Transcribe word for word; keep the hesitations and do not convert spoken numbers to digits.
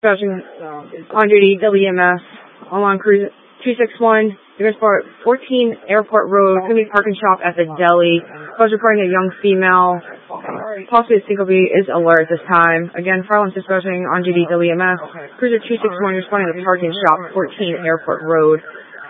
Dispatching on duty, W M S, along cruise two six one, Transport fourteen Airport Road, going to be parking shop at the deli. I was reporting a young female, possibly a single B, is alert at this time. Again, Farland's dispatching on duty, W M S, cruiser two six one, responding to the parking shop, fourteen Airport Road.